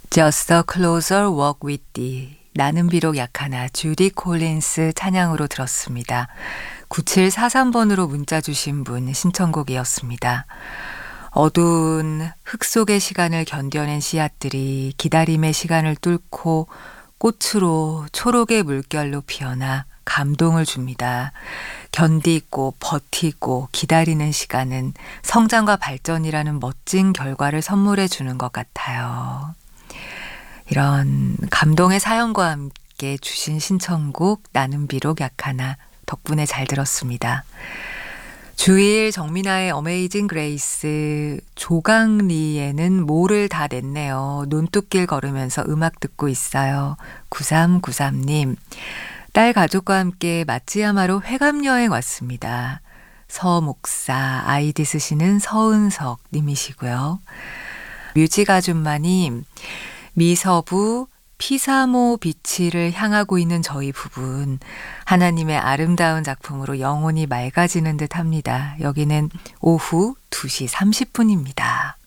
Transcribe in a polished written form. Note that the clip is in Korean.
Just a closer walk with thee. 나는 비록 약하나 주디 콜린스 찬양으로 들었습니다. 9743번으로 문자 주신 분 신청곡이었습니다. 어두운 흙 속의 시간을 견뎌낸 씨앗들이 기다림의 시간을 뚫고 꽃으로 초록의 물결로 피어나 감동을 줍니다. 견디고 버티고 기다리는 시간은 성장과 발전이라는 멋진 결과를 선물해 주는 것 같아요. 이런 감동의 사연과 함께 주신 신청곡 나는 비록 약하나 덕분에 잘 들었습니다. 주일 정민아의 어메이징 그레이스 조강리에는 모를 다 냈네요. 논뚝길 걸으면서 음악 듣고 있어요. 9393님. 딸 가족과 함께 마츠야마로 회감여행 왔습니다. 서 목사 아이디 쓰시는 서은석 님이시고요. 뮤직 아줌마님. 미서부 피사모 비치를 향하고 있는 저희 부분 하나님의 아름다운 작품으로 영혼이 맑아지는 듯 합니다. 여기는 오후 2시 30분입니다.